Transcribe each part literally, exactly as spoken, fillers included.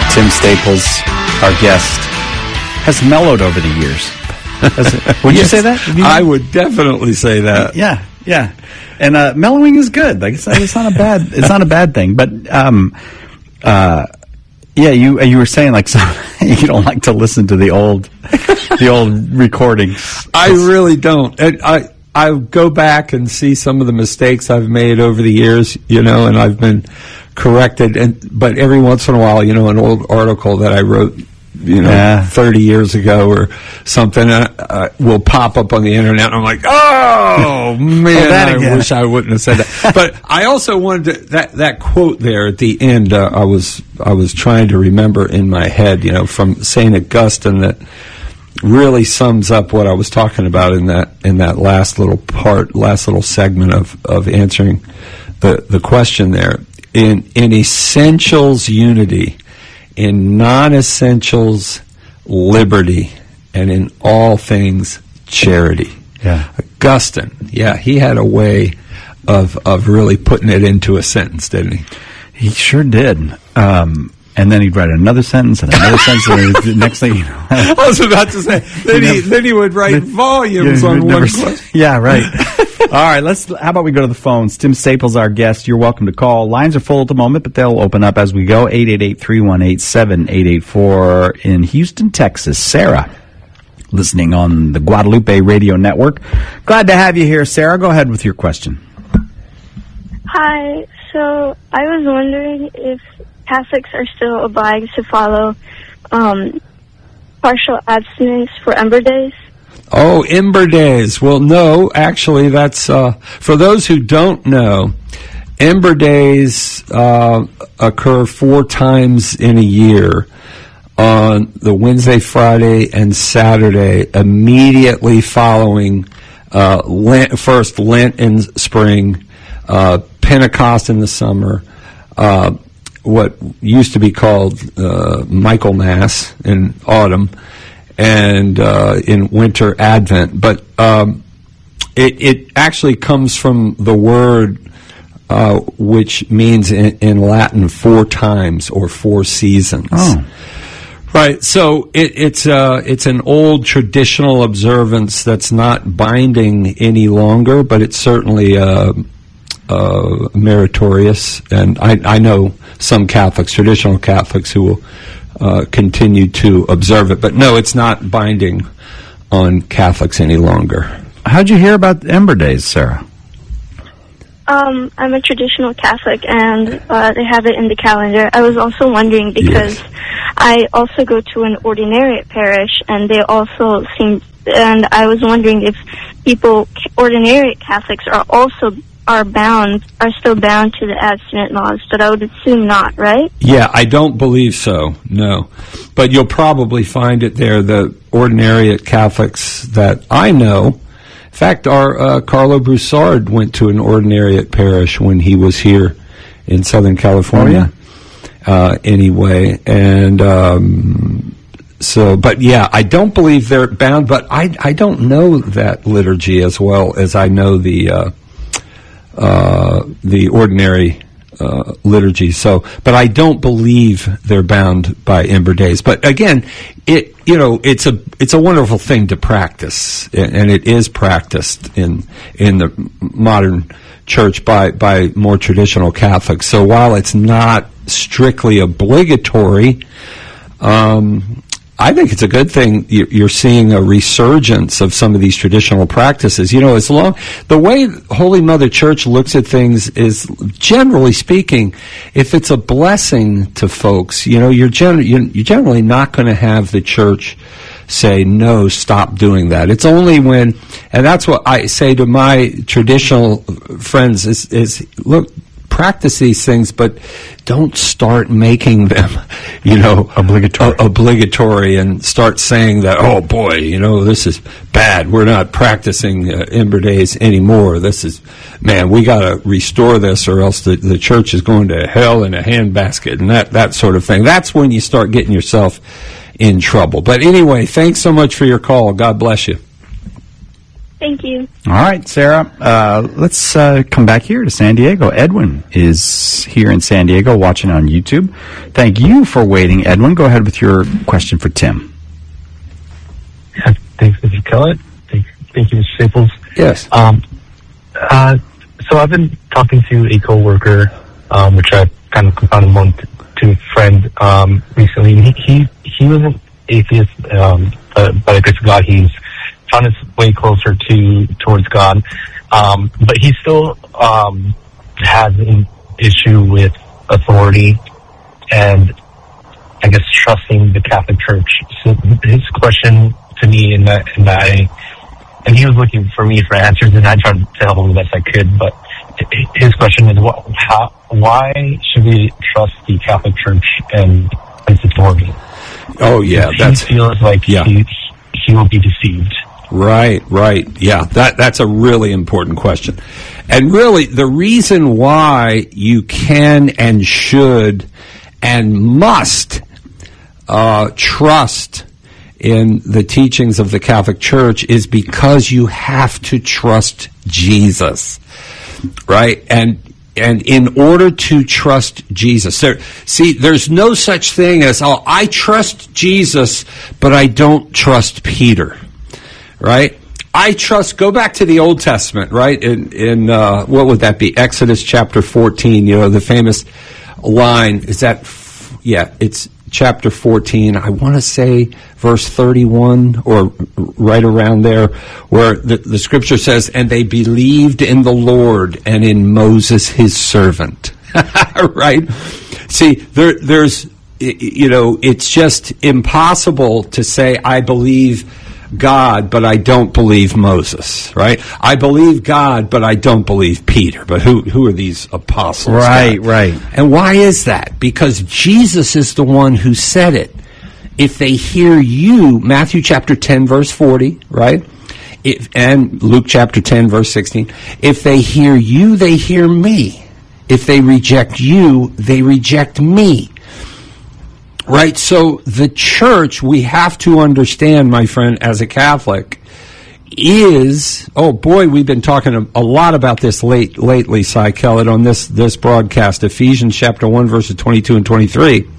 Tim Staples, our guest, has mellowed over the years. Would yes, you say that? You I would definitely say that. Yeah, yeah. And uh, mellowing is good. Like it's, it's not a bad. It's not a bad thing. But um, uh, yeah, you you were saying like so, you don't like to listen to the old the old recordings. I really don't. And I I go back and see some of the mistakes I've made over the years. You know, and I've been corrected. And but every once in a while, you know, an old article that I wrote, you know, yeah. thirty years ago or something uh, uh, will pop up on the internet. And I'm like, oh, man, I again. wish I wouldn't have said that. But I also wanted to, that, that quote there at the end, uh, I was I was trying to remember in my head, you know, from Saint Augustine that really sums up what I was talking about in that in that last little part, last little segment of, of answering the, the question there. In, in essentials, unity. In non-essentials, liberty, and in all things, charity. Yeah, Augustine, yeah, he had a way of of really putting it into a sentence, didn't he? He sure did. Um, and then he'd write another sentence and another sentence, and the next thing you know, I was about to say, then he then he would write volumes on one question. Yeah, right. All right, let's. How about we go to the phones? Tim Staples, our guest. You're welcome to call. Lines are full at the moment, but they'll open up as we go. eight eight eight, three one eight, seven eight eight four in Houston, Texas. Sarah, listening on the Guadalupe Radio Network. Glad to have you here, Sarah. Go ahead with your question. Hi. So I was wondering if Catholics are still obliged to follow um, partial abstinence for Ember Days. Oh, Ember Days. Well, no, actually, that's, uh, for those who don't know, Ember Days uh, occur four times in a year on the Wednesday, Friday, and Saturday, immediately following uh, Lent, first Lent in spring, uh, Pentecost in the summer, uh, what used to be called uh, Michaelmas in autumn, and uh, in winter Advent. But um, it, it actually comes from the word uh, which means in, in Latin four times or four seasons. Oh. Right, so it, it's uh, it's an old traditional observance that's not binding any longer, but it's certainly uh, uh, meritorious. And I, I know some Catholics, traditional Catholics, who will Uh, continue to observe it. But no, it's not binding on Catholics any longer. How'd you hear about Ember Days, Sarah? Um, I'm a traditional Catholic, and uh, they have it in the calendar. I was also wondering because yes. I also go to an ordinariate parish, and they also seem, and I was wondering if people, ordinariate Catholics, are also are bound, are still bound to the abstinent laws, but I would assume not, right? Yeah, I don't believe so, no. But you'll probably find it there, the ordinariate Catholics that I know. In fact, our uh, Carlo Broussard went to an ordinariate parish when he was here in Southern California, oh, yeah. uh, anyway. And um, so, but yeah, I don't believe they're bound, but I, I don't know that liturgy as well as I know the Uh, Uh, the ordinary uh, liturgy. So, but I don't believe they're bound by Ember Days. But again, it you know it's a it's a wonderful thing to practice, and it is practiced in in the modern church by by more traditional Catholics. So while it's not strictly obligatory, um, I think it's a good thing you're seeing a resurgence of some of these traditional practices. You know, as long, the way Holy Mother Church looks at things is, generally speaking, if it's a blessing to folks, you know, you're, gen- you're generally not going to have the church say, no, stop doing that. It's only when, and that's what I say to my traditional friends is, is look, practice these things, but don't start making them, you know, obligatory. Uh, obligatory, and start saying that, oh boy, you know, this is bad. We're not practicing uh, Ember Days anymore. This is, man, we got to restore this, or else the, the church is going to hell in a handbasket, and that that sort of thing. That's when you start getting yourself in trouble. But anyway, thanks so much for your call. God bless you. Thank you. All right, Sarah. Uh, let's uh, come back here to San Diego. Edwin is here in San Diego watching on YouTube. Thank you for waiting, Edwin. Go ahead with your question for Tim. Yeah, thanks, Mister Kellett. Thank, thank you, Mister Staples. Yes. Um, uh, so I've been talking to a coworker, um, which I kind of confounded one t- to a friend um, recently. He, he he was an atheist, um, but by the grace of God, he's found his way closer to towards God. Um, but he still um, has an issue with authority and, I guess, trusting the Catholic Church. So his question to me, and that, and I, and he was looking for me for answers, and I tried to help him the best I could. But his question is, what, how, why should we trust the Catholic Church and its authority? Oh yeah, that's he feels like yeah. he he will be deceived. Right, right. Yeah, that that's a really important question. And really, the reason why you can and should and must uh, trust in the teachings of the Catholic Church is because you have to trust Jesus, right? And and in order to trust Jesus, there, see, there's no such thing as, oh, I trust Jesus, but I don't trust Peter. Right? I trust, go back to the Old Testament, right? In, in uh, what would that be? Exodus chapter fourteen, you know, the famous line, is that, yeah, it's chapter fourteen, I want to say verse thirty-one, or right around there, where the, the scripture says, and they believed in the Lord and in Moses his servant. Right? See, there, there's, you know, it's just impossible to say, I believe God, but I don't believe Moses, right? I believe God, but I don't believe Peter. But who who are these apostles? Right, God? right. And why is that? Because Jesus is the one who said it. If they hear you, Matthew chapter ten, verse forty, right? If, and Luke chapter ten, verse sixteen. If they hear you, they hear me. If they reject you, they reject me. Right, so the church, we have to understand, my friend, as a Catholic, is, oh boy, we've been talking a, a lot about this late, lately, Cy Kellett, on this, this broadcast, Ephesians chapter one, verses twenty-two and twenty-three,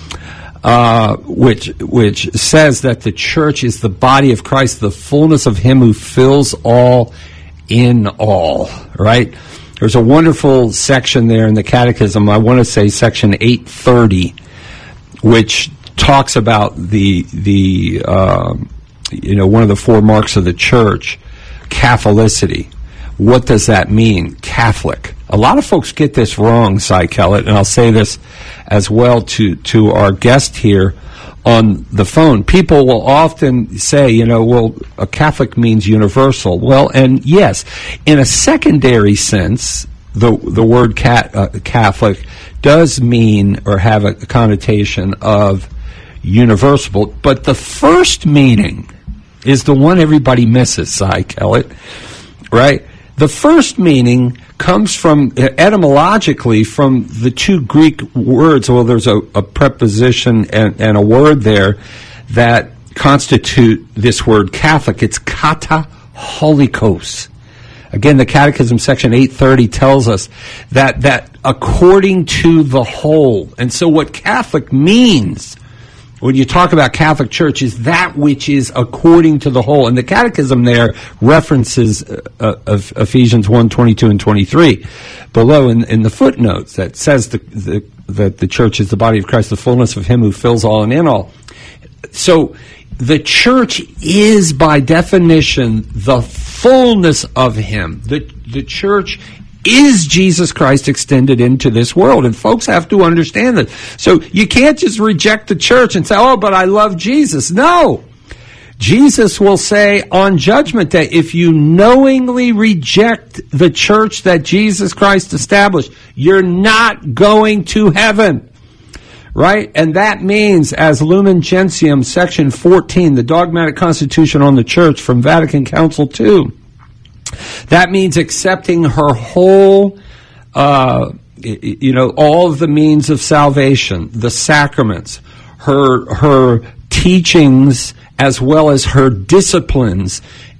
uh, which, which says that the church is the body of Christ, the fullness of him who fills all in all, right? There's a wonderful section there in the Catechism, I want to say section eight thirty, which talks about the the uh, you know one of the four marks of the church, Catholicity. What does that mean? Catholic. A lot of folks get this wrong, Cy Kellett, and I'll say this as well to to our guest here on the phone. People will often say, you know, well, a Catholic means universal. Well, and yes, in a secondary sense, the the word cat, uh, Catholic does mean or have a connotation of universal, but the first meaning is the one everybody misses, Cy Kellett, right? The first meaning comes from, etymologically, from the two Greek words. Well, there's a, a preposition and, and a word there that constitute this word Catholic. It's kata holikos. Again, the Catechism section eight thirty tells us that that according to the whole. And so what Catholic means, when you talk about Catholic Church, is that which is according to the whole. And the Catechism there references uh, uh, Ephesians one, twenty-two and twenty-three below in, in the footnotes that says the, the, that the church is the body of Christ, the fullness of him who fills all and in all. So the church is, by definition, the fullness of him. The, the church is Jesus Christ extended into this world. And folks have to understand that. So you can't just reject the church and say, oh, but I love Jesus. No. Jesus will say on Judgment Day, if you knowingly reject the church that Jesus Christ established, you're not going to heaven. Right? And that means, as Lumen Gentium, section fourteen, the dogmatic constitution on the church from Vatican Council two, that means accepting her whole, uh, you know, all of the means of salvation, the sacraments, her her teachings, as well as her disciplines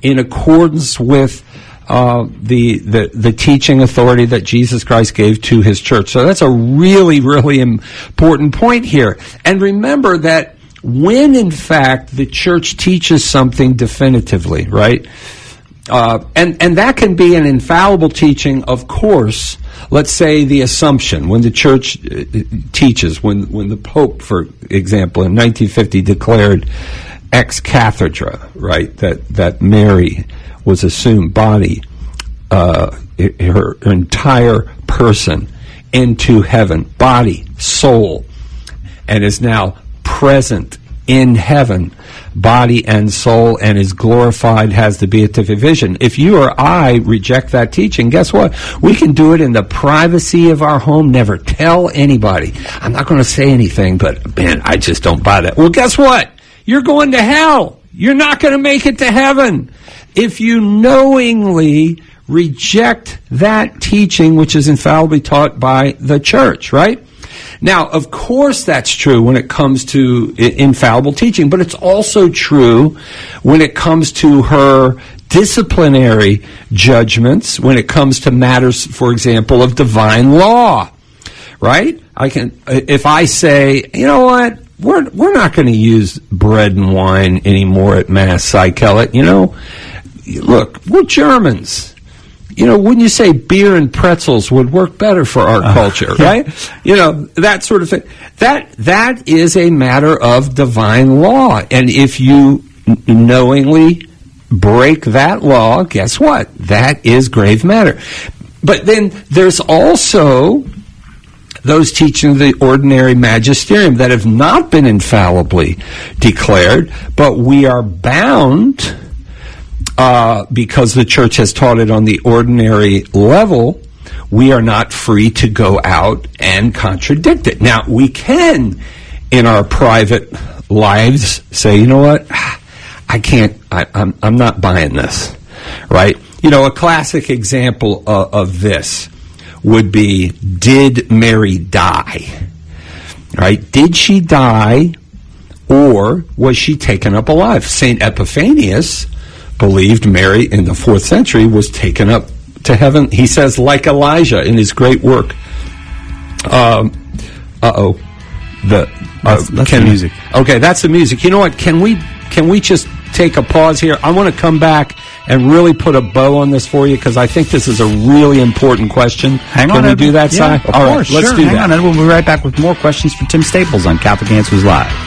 in accordance with uh, the, the the teaching authority that Jesus Christ gave to his church. So that's a really, really important point here. And remember that when, in fact, the church teaches something definitively, right? Uh, and, and that can be an infallible teaching, of course. Let's say the Assumption, when the church uh, teaches, when, when the Pope, for example, in nineteen fifty declared ex cathedra, right, that, that Mary was assumed body, uh, her, her entire person into heaven, body, soul, and is now present in heaven, body and soul, and is glorified, has the beatific vision. If you or I reject that teaching, guess what? We can do it in the privacy of our home, never tell anybody. I'm not going to say anything, but man, I just don't buy that. Well, guess what? You're going to hell. You're not going to make it to heaven. If you knowingly reject that teaching, which is infallibly taught by the church, right? Now, of course, that's true when it comes to infallible teaching, but it's also true when it comes to her disciplinary judgments, when it comes to matters, for example, of divine law, right? I can, if I say, you know what, we're we're not going to use bread and wine anymore at Mass, Cy Kellett, you know, look, we're Germans. You know, wouldn't you say beer and pretzels would work better for our uh, culture, yeah. right? You know, that sort of thing. That that is a matter of divine law. And if you knowingly break that law, guess what? That is grave matter. But then there's also those teaching the ordinary magisterium that have not been infallibly declared, but we are bound... Uh, because the church has taught it on the ordinary level, we are not free to go out and contradict it. Now, we can, in our private lives, say, you know what, I can't, I, I'm, I'm not buying this, right? You know, a classic example of, of this would be, did Mary die? Right? Did she die, or was she taken up alive? Saint Epiphanius believed Mary in the fourth century was taken up to heaven. He says, like Elijah in his great work. Um, uh-oh. The, uh, that's that's can, the music. Okay, that's the music. You know what? Can we can we just take a pause here? I want to come back and really put a bow on this for you, because I think this is a really important question. Hang can on. we Edwin. do that, yeah, Si? Of All course, right, let's sure. do Hang that. on, Edwin. We'll be right back with more questions for Tim Staples on Catholic Answers Live.